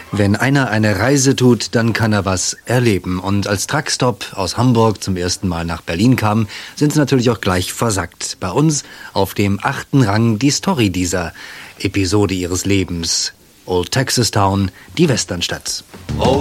Wenn einer eine Reise tut, dann kann er was erleben. Und als Truckstop aus Hamburg zum ersten Mal nach Berlin kam, sind sie natürlich auch gleich versackt. Bei uns auf dem 8. Rang die Story dieser Episode ihres Lebens. Old Texas Town, die Westernstadt.